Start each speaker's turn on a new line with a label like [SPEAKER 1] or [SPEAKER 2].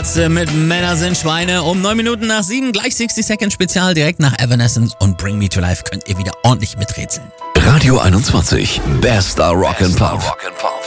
[SPEAKER 1] Ärzte mit Männer sind Schweine. Um 9 Minuten nach 7, gleich 60 Second Spezial, direkt nach Evanescence und Bring Me to Life könnt ihr wieder ordentlich miträtseln.
[SPEAKER 2] Radio 21, bester Rock'n'Pop.